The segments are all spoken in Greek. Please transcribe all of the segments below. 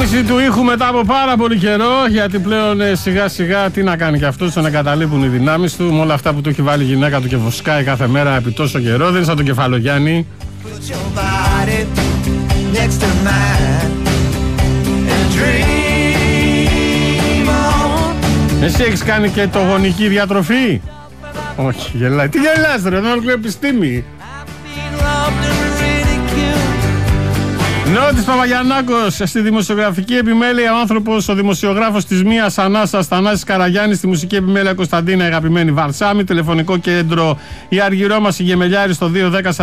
Ρύθμιση του ήχου μετά από πάρα πολύ καιρό, γιατί πλέον σιγά σιγά τι να κάνει κι αυτός, τον εγκαταλείπουν οι δυνάμεις του με όλα αυτά που του έχει βάλει η γυναίκα του και βοσκάει κάθε μέρα επί τόσο καιρό. Δεν είναι σαν τον Κεφαλογιάννη. Εσύ έχεις κάνει και το γονική διατροφή? Όχι, γελάει. Τι γελάς ρε, δεν ολοκληρώνει επιστήμη. Νότης Παπαγιαννάκος, στη δημοσιογραφική επιμέλεια ο άνθρωπος, ο δημοσιογράφος της Μίας Ανάσας, Θανάσης Καραγιάννης, στη μουσική επιμέλεια Κωνσταντίνα Αγαπημένη Βαρσάμι, τηλεφωνικό κέντρο η Αργυρό μας η Γεμελιάρη στο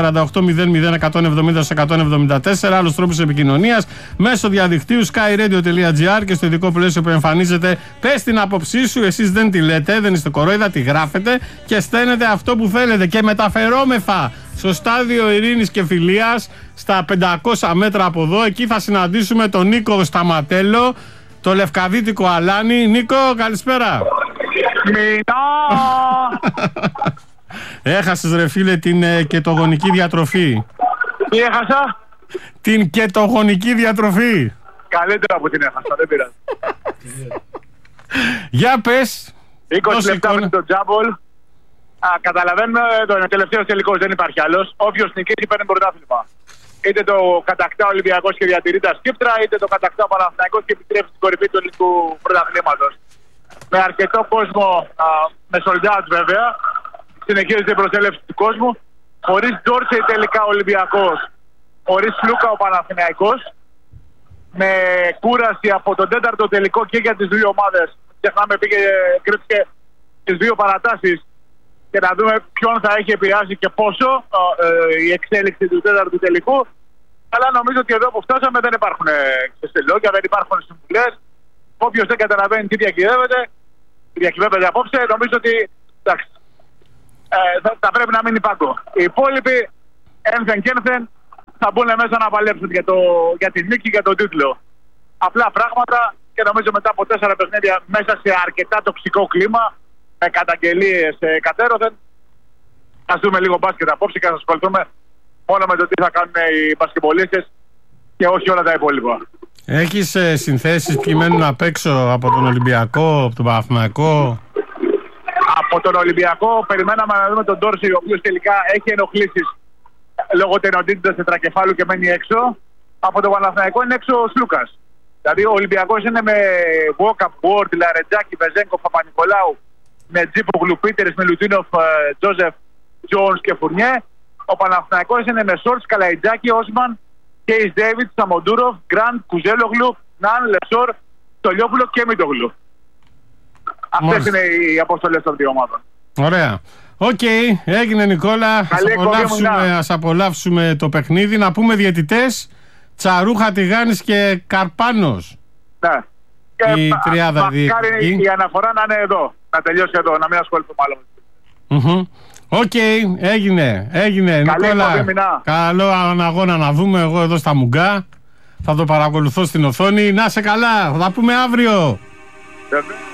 210-48-00-170-174, άλλος τρόπος επικοινωνίας μέσω διαδικτύου skyradio.gr και στο ειδικό πλαίσιο που εμφανίζεται. Πες την άποψή σου, εσείς δεν τη λέτε, δεν είστε κορόιδα, τη γράφετε και στέλνετε αυτό που θέλετε και μεταφερόμεθα στο στάδιο ειρήνης και φιλίας, στα 500 μέτρα από εδώ. Εκεί θα συναντήσουμε τον Νίκο Σταματέλο, το λευκαδίτικο αλάνι. Νίκο, καλησπέρα. Έχασες ρε φίλε την κετογονική διατροφή. Τι έχασα? Την κετογονική διατροφή. Καλύτερα που την έχασα, δεν πειράζει. Για πες. 20 λεπτά με τον τζάμπολ. Καταλαβαίνουμε, το τελευταίο τελικό δεν υπάρχει άλλος. Όποιος νικήσει παίρνει πρωτάθλημα. Είτε το κατακτά ο Ολυμπιακός και διατηρεί τα σκύπτρα, είτε το κατακτά ο Παναθηναϊκός και επιτρέπει στην κορυφή του ελληνικού πρωταθλήματος. Με αρκετό κόσμο, με sold out βέβαια, συνεχίζεται η προσέλευση του κόσμου. Χωρίς Ντόρσεϊ τελικά ο Ολυμπιακός, χωρίς Λούκα ο Παναθηναϊκός. Με κούραση από τον τέταρτο τελικό και για τις δύο ομάδες. Ξεχνάμε, πήγε και τις δύο παρατάσεις. Και να δούμε ποιον θα έχει επηρεάσει και πόσο η εξέλιξη του τέταρτου τελικού. Αλλά νομίζω ότι εδώ που φτάσαμε δεν υπάρχουν ξεστελόγια, δεν υπάρχουν συμβουλές. Όποιος δεν καταλαβαίνει τι διακυβεύεται απόψε, νομίζω ότι εντάξει, θα πρέπει να μείνει πάγκο. Οι υπόλοιποι ένθεν και ένθεν θα μπουν μέσα να παλέψουν για τη νίκη και για τον τίτλο. Απλά πράγματα και νομίζω μετά από 4 παιχνίδια μέσα σε αρκετά τοξικό κλίμα, με καταγγελίες κατέρωθεν, ας δούμε λίγο μπάσκετ απόψε και ας ασχοληθούμε μόνο με το τι θα κάνουν οι μπασκετμπολίστες και όχι όλα τα υπόλοιπα. Έχεις συνθέσεις ποιοι μένουν απ' έξω από τον Ολυμπιακό, από τον Παναθηναϊκό? Από τον Ολυμπιακό περιμέναμε να δούμε τον Ντόρσεϊ, ο οποίος τελικά έχει ενοχλήσεις λόγω τενοντήτητας τετρακεφάλου και μένει έξω. Από τον Παναθηναϊκό είναι έξω ο Σλούκας. Δηλαδή ο Ολυμπιακός είναι με Βόκαπ, Βόρτ, Λαρετζάκη, Βεζέγκο, Παπα-Νικολάου, με Τζίπογλου, Πίτερς, Μιλουτίνοφ, Τζόζεφ, Τζόνς και Φουρνιέ. Ο Παναθηναϊκός είναι με Σόρτς, Καλαϊτζάκη, Όσμαν, Κέις Ντέιβιτ, Σαμοντούροφ, Γκραντ, Κουζέλογλου, Ναν, Λεσόρ, Στολιόπουλο και Μητογλου. Αυτές είναι οι αποστολές των δύο ομάδων. Ωραία. Οκ, έγινε Νικόλα. Ας απολαύσουμε το παιχνίδι. Να πούμε διαιτητές: Τσαρούχα, Τηγάνης και Καρπάνος. Ναι. Η τριάδα διαιτητική. Η αναφορά να είναι εδώ. Να τελειώσει εδώ, να μην ασχοληθούμε άλλο. Οκ, έγινε Νικόλα. Καλό αγώνα να δούμε. Εγώ εδώ στα Μουγκά θα το παρακολουθώ στην οθόνη. Να σε καλά, θα τα πούμε αύριο.